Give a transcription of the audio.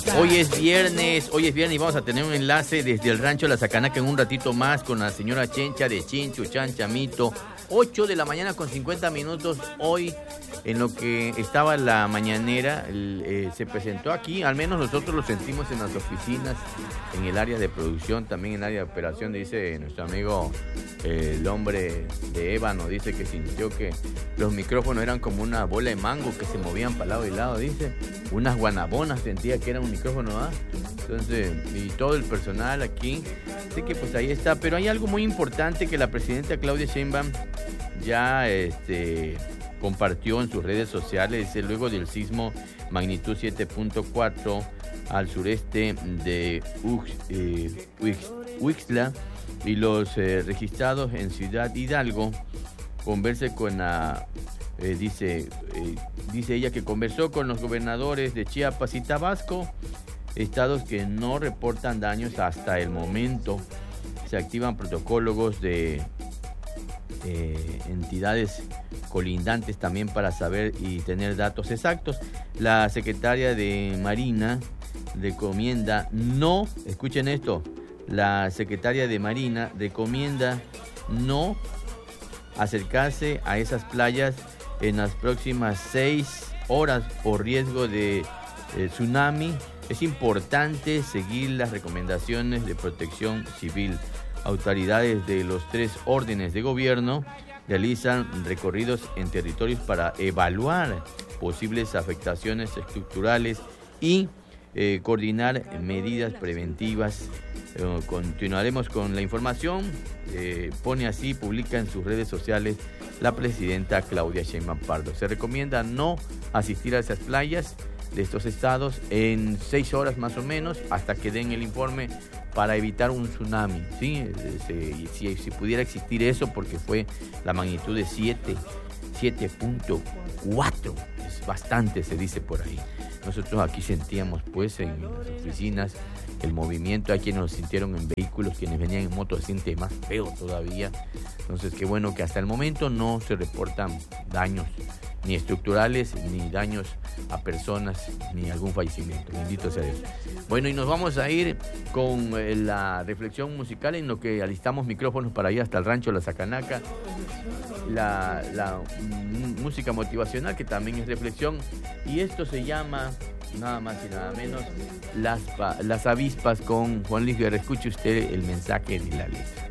Hoy es viernes y vamos a tener un enlace desde el rancho La Sacanaca en un ratito más con la señora Chencha de Chinchu, Chancha, Mito. 8 de la mañana con 50 minutos. Hoy, en lo que estaba la mañanera, se presentó aquí, al menos nosotros lo sentimos en las oficinas, en el área de producción, también en el área de operación, dice nuestro amigo, el hombre de ébano, dice que sintió que los micrófonos eran como una bola de mango que se movían para lado y lado, dice, unas guanabonas, sentía que era un micrófono, ¿ah? Entonces, y todo el personal aquí, así que pues ahí está, pero hay algo muy importante que la presidenta Claudia Sheinbaum ya compartió en sus redes sociales, dice, luego del sismo magnitud 7.4 al sureste de Huixla y los registrados en Ciudad Hidalgo, converse con la, dice ella que conversó con los gobernadores de Chiapas y Tabasco, estados que no reportan daños hasta el momento. Se activan protocolos de entidades colindantes también para saber y tener datos exactos. La secretaria de Marina recomienda no, escuchen esto, la secretaria de Marina recomienda no acercarse a esas playas en las próximas 6 horas por riesgo de tsunami. Es importante seguir las recomendaciones de protección civil. Autoridades de los 3 órdenes de gobierno realizan recorridos en territorios para evaluar posibles afectaciones estructurales y coordinar medidas preventivas. Continuaremos con la información. Pone así, publica en sus redes sociales la presidenta Claudia Sheinbaum Pardo. Se recomienda no asistir a esas playas de estos estados en 6 horas más o menos hasta que den el informe para evitar un tsunami, ¿sí? Si pudiera existir eso, porque fue la magnitud de 7.4, es bastante, se dice por ahí. Nosotros aquí sentíamos pues en las oficinas el movimiento, hay quienes lo sintieron en vehículos, quienes venían en moto se siente más feo todavía. Entonces qué bueno que hasta el momento no se reportan daños ni estructurales, ni daños a personas, ni algún fallecimiento. Bendito sea Dios. Bueno, y nos vamos a ir con la reflexión musical en lo que alistamos micrófonos para ir hasta el rancho La Sacanaca. La música motivacional, que también es reflexión. Y esto se llama, nada más y nada menos, Las avispas con Juan Luis Guerra. Escuche usted el mensaje de la letra.